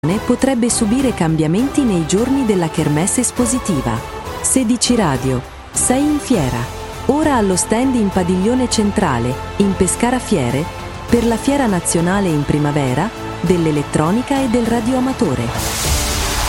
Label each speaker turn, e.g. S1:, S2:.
S1: potrebbe subire cambiamenti nei giorni della kermesse espositiva. 16 Radio. Sei in fiera. Ora allo stand in Padiglione Centrale, in Pescara Fiere, per la Fiera Nazionale in Primavera dell'Elettronica e del Radioamatore.